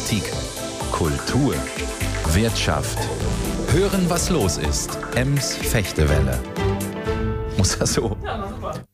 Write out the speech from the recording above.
Politik, Kultur, Wirtschaft. Hören, was los ist. Ems Fechtewelle. Muss das so? Ja, na super.